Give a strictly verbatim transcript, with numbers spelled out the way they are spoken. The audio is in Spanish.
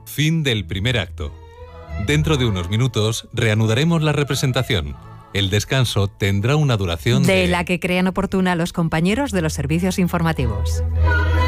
Fin del primer acto. Dentro de unos minutos reanudaremos la representación. El descanso tendrá una duración de... de... la que crean oportuna los compañeros de los servicios informativos.